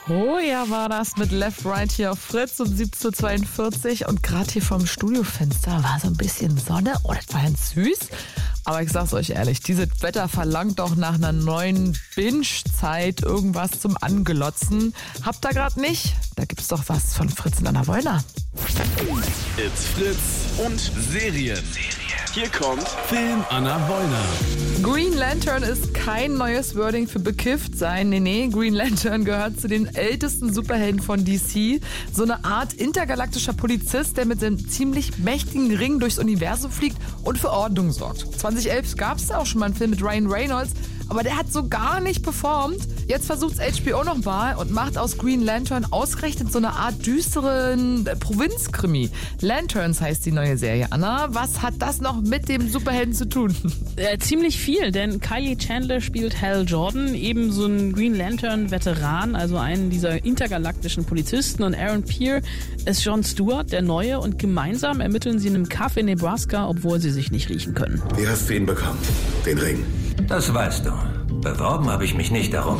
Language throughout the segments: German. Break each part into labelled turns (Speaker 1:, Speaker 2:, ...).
Speaker 1: Oh ja, war das mit Left Right hier auf Fritz um 17:42 Uhr. Und gerade hier vom Studiofenster war so ein bisschen Sonne. Oh, das war ganz süß. Aber ich sag's euch ehrlich, dieses Wetter verlangt doch nach einer neuen Binge-Zeit irgendwas zum Anglotzen. Habt ihr gerade nicht? Da gibt's doch was von Fritz und Anna Wollner.
Speaker 2: It's Fritz und Serien. Hier kommt Film Anna Wollner.
Speaker 1: Green Lantern ist kein neues Wording für bekifft sein. Nee, Green Lantern gehört zu den ältesten Superhelden von DC. So eine Art intergalaktischer Polizist, der mit seinem ziemlich mächtigen Ring durchs Universum fliegt und für Ordnung sorgt. 2011 gab es auch schon mal einen Film mit Ryan Reynolds, aber der hat so gar nicht performt. Jetzt versucht's HBO nochmal und macht aus Green Lantern ausgerechnet so eine Art düsteren Provinzkrimi. Lanterns heißt die neue Serie. Anna, was hat das noch mit dem Superhelden zu tun?
Speaker 3: Ziemlich viel, denn Kylie Chandler spielt Hal Jordan, eben so ein Green Lantern-Veteran, also einen dieser intergalaktischen Polizisten. Und Aaron Pierre ist Jon Stewart, der Neue, und gemeinsam ermitteln sie in einem Kaff in Nebraska, obwohl sie sich nicht riechen können.
Speaker 4: Wie hast du ihn bekommen? Den Ring?
Speaker 5: Das weißt du. Beworben habe ich mich nicht darum.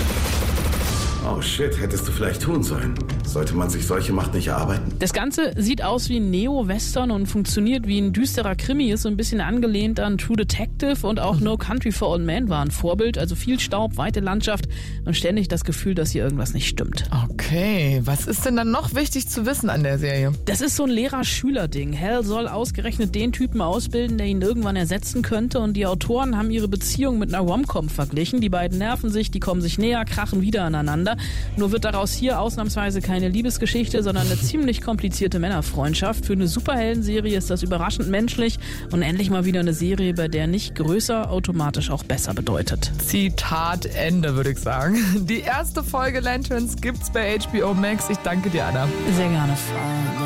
Speaker 4: Oh shit, hättest du vielleicht tun sollen. Sollte man sich solche Macht nicht erarbeiten?
Speaker 3: Das Ganze sieht aus wie ein Neo-Western und funktioniert wie ein düsterer Krimi, ist so ein bisschen angelehnt an True Detective, und auch No Country for Old Men war ein Vorbild. Also viel Staub, weite Landschaft und ständig das Gefühl, dass hier irgendwas nicht stimmt.
Speaker 1: Okay, was ist denn dann noch wichtig zu wissen an der Serie?
Speaker 3: Das ist so ein Lehrer-Schüler-Ding. Hal soll ausgerechnet den Typen ausbilden, der ihn irgendwann ersetzen könnte, und die Autoren haben ihre Beziehung mit einer Rom-Com verglichen. Die beiden nerven sich, die kommen sich näher, krachen wieder aneinander. Nur wird daraus hier ausnahmsweise keine Liebesgeschichte, sondern eine ziemlich komplizierte Männerfreundschaft. Für eine Superhelden-Serie ist das überraschend menschlich und endlich mal wieder eine Serie, bei der nicht größer automatisch auch besser bedeutet.
Speaker 1: Zitat Ende, würde ich sagen. Die erste Folge Lanterns gibt's bei HBO Max. Ich danke dir, Anna.
Speaker 3: Sehr gerne.